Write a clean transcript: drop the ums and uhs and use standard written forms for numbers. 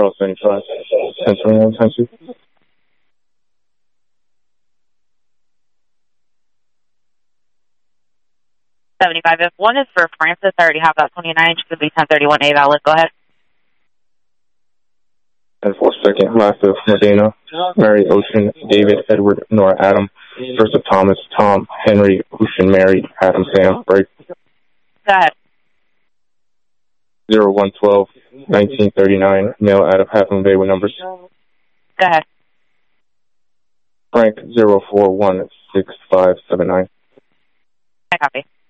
Charles 75, 1021, 10-2. 75. If one is for Francis, I already have that 29. Should be 1031A valid. Go ahead. And for second, last of Medina, Mary, Ocean, David, Edward, Nora, Adam. First of Thomas, Tom, Henry, Ocean, Mary, Adam, Sam, break. Go ahead. 0112, 1939, mail out of Half Moon Bay with numbers. Go ahead. Frank, 0416579. I copy.